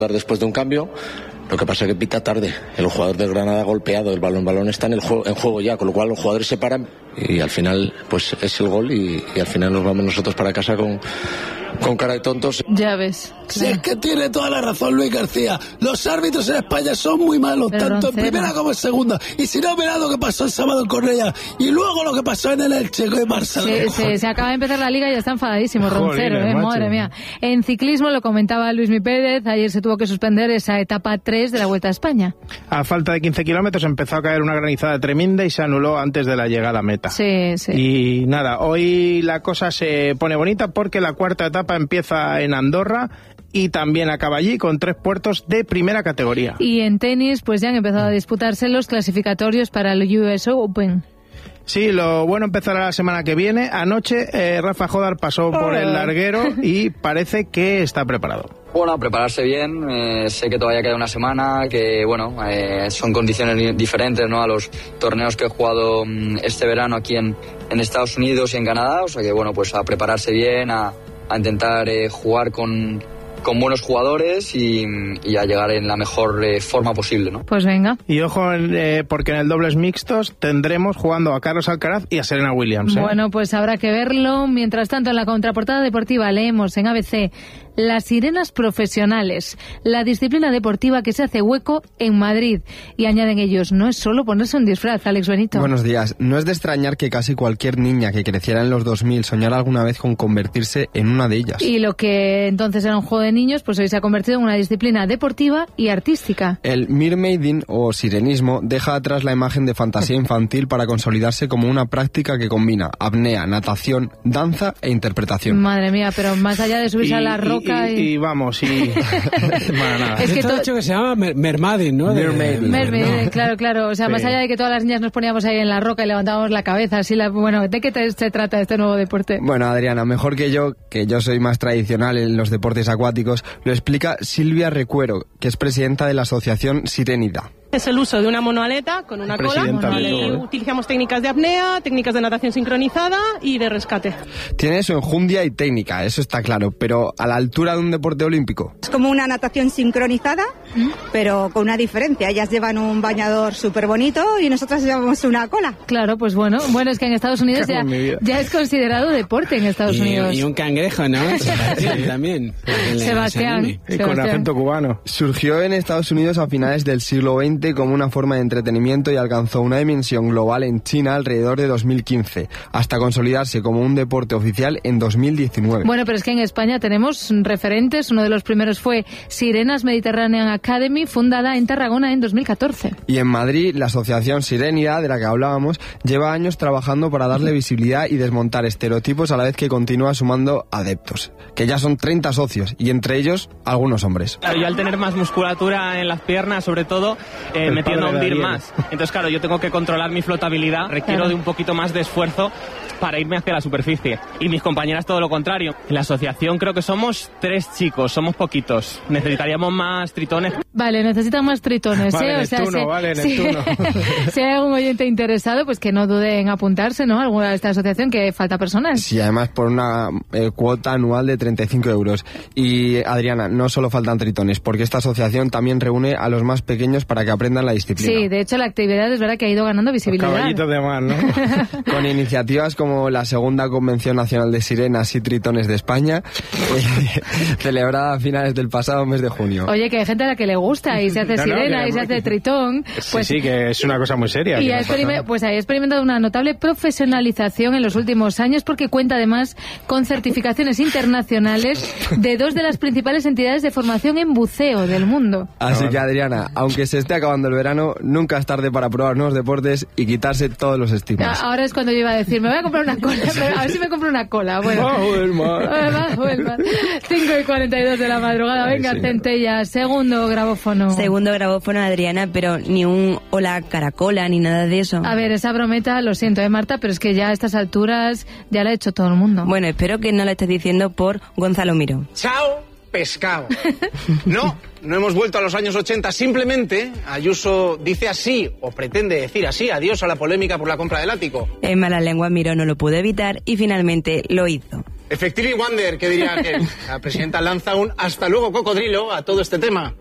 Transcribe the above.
Después de un cambio, lo que pasa es que pita tarde. El jugador del Granada golpeado, el balón está en juego ya, con lo cual los jugadores se paran y al final pues es el gol y al final nos vamos nosotros para casa con cara de tontos. Ya ves. Sí, es que tiene toda la razón Luis García. Los árbitros en España son muy malos, tanto en primera como en segunda. Y si no, mirad lo que pasó el sábado en Cornellá y luego lo que pasó en el Elche de Barcelona. Se acaba de empezar la liga y ya está enfadadísimo Roncero, madre mía. En ciclismo, lo comentaba Luismi Pérez, ayer se tuvo que suspender esa etapa 3 de la Vuelta a España. A falta de 15 kilómetros empezó a caer una granizada tremenda y se anuló antes de la llegada a meta. Sí. Y nada, hoy la cosa se pone bonita porque la cuarta etapa empieza en Andorra y también acaba allí con 3 puertos de primera categoría. Y en tenis, pues ya han empezado a disputarse los clasificatorios para el US Open. Sí, lo bueno empezará la semana que viene. Anoche Rafa Jodar pasó por el larguero y parece que está preparado. Bueno, prepararse bien, sé que todavía queda una semana, que bueno, son condiciones diferentes, ¿no?, a los torneos que he jugado este verano aquí en Estados Unidos y en Canadá, o sea que bueno, pues a prepararse bien, a intentar jugar con buenos jugadores y a llegar en la mejor forma posible, ¿no? Pues venga. Y ojo, porque en el dobles mixtos tendremos jugando a Carlos Alcaraz y a Serena Williams. Bueno, pues habrá que verlo. Mientras tanto, en la contraportada deportiva leemos en ABC: las sirenas profesionales, la disciplina deportiva que se hace hueco en Madrid. Y añaden ellos, no es solo ponerse un disfraz, Alex Benito. Buenos días. No es de extrañar que casi cualquier niña que creciera en los 2000 soñara alguna vez con convertirse en una de ellas. Y lo que entonces era un juego de niños, pues hoy se ha convertido en una disciplina deportiva y artística. El mermaiding o sirenismo deja atrás la imagen de fantasía infantil para consolidarse como una práctica que combina apnea, natación, danza e interpretación. Madre mía, pero más allá de subirse a la roca y vamos, y... bueno, nada. Es que hecho que se llama mermaiding, ¿no? Mermaiding, claro. O sea, sí. Más allá de que todas las niñas nos poníamos ahí en la roca y levantábamos la cabeza, así bueno, ¿de qué se trata este nuevo deporte? Bueno, Adriana, mejor que yo soy más tradicional en los deportes acuáticos, lo explica Silvia Recuero, que es presidenta de la asociación Sirenida. Es el uso de una monoaleta con una cola y utilizamos técnicas de apnea, técnicas de natación sincronizada y de rescate. Tiene su enjundia y técnica, eso está claro, pero a la altura de un deporte olímpico. Es como una natación sincronizada, pero con una diferencia. Ellas llevan un bañador súper bonito y nosotras llevamos una cola. Claro, pues bueno, es que en Estados Unidos ya es considerado deporte en Estados Unidos. Y un cangrejo, ¿no? Sí, también. Sebastián. Con acento cubano. Surgió en Estados Unidos a finales del siglo XX como una forma de entretenimiento y alcanzó una dimensión global en China alrededor de 2015, hasta consolidarse como un deporte oficial en 2019. Bueno, pero es que en España tenemos referentes. Uno de los primeros fue Sirenas Mediterranean Academy, fundada en Tarragona en 2014. Y en Madrid, la asociación Sirenida, de la que hablábamos, lleva años trabajando para darle visibilidad y desmontar estereotipos a la vez que continúa sumando adeptos, que ya son 30 socios, y entre ellos, algunos hombres. Claro, yo al tener más musculatura en las piernas, sobre todo, me tiendo a hundir más. Entonces, claro, yo tengo que controlar mi flotabilidad, requiero de un poquito más de esfuerzo para irme hacia la superficie. Y mis compañeras todo lo contrario. En la asociación creo que somos 3 chicos, somos poquitos. Necesitaríamos más tritones. Vale, necesitan más tritones, vale, ¿eh? O sea, Neptuno. Si hay algún oyente interesado, pues que no dude en apuntarse, ¿no? Alguna de esta asociación, que falta personal. Sí, además por una cuota anual de 35 euros. Y Adriana, no solo faltan tritones, porque esta asociación también reúne a los más pequeños para que aprendan la disciplina. Sí, de hecho la actividad es verdad que ha ido ganando visibilidad. Los caballitos de mar, ¿no? Con iniciativas como la segunda Convención Nacional de Sirenas y Tritones de España, celebrada a finales del pasado mes de junio. Oye, que hay gente a la que le gusta y se hace sirena y se hace tritón. Pues, sí, que es una cosa muy seria. Y ha experimentado una notable profesionalización en los últimos años, porque cuenta además con certificaciones internacionales de 2 de las principales entidades de formación en buceo del mundo. Así que, Adriana, aunque se esté acabando el verano, nunca es tarde para probar nuevos deportes y quitarse todos los estigmas. Ahora es cuando yo iba a decir, me voy a comprar una cola, pero a ver si me compro una cola. Bueno, bajo el mar. 5:42 de la madrugada. Venga, Centella, segundo grabófono. Segundo grabófono, Adriana, pero ni un hola caracola ni nada de eso. A ver, esa brometa, lo siento, Marta, pero es que ya a estas alturas ya la ha hecho todo el mundo. Bueno, espero que no la estés diciendo por Gonzalo Miró. Chao, pescado. No hemos vuelto a los años 80, simplemente Ayuso dice así, o pretende decir así, adiós a la polémica por la compra del ático. En mala lengua Miró no lo pudo evitar y finalmente lo hizo. Effectively Wonder, que diría que la presidenta lanza un hasta luego cocodrilo a todo este tema.